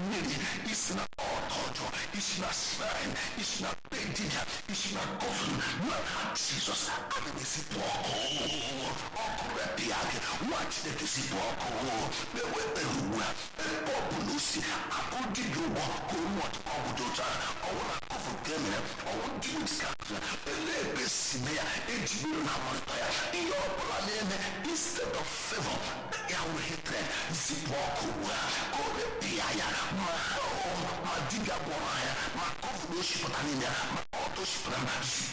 mmiri, isi na ọtọjọ, isi na shrine, isi na bedija, isi na coven, n'aha Jizọs ana m esipụ ọkụ repịa gị. Nwa Chineke sipụ ọkụ na-ewepere ugbu a ebe ọ bụ na o si abụ dibịa ụgbọ ka onye ọtụkọ obodo otu ahụ ọnwụ na coven nke emere ọnwụ dị dịka elee ebe si na ya eji mmiri na amalite ya. Ihe ọ bụla na-eme instead of favor ya nwere tren zipụ ọkụ ugbu a ka o repịa ya ma dibịa gwọrọ ya ma coven o shipụta niile ya ma ọtọ shipụta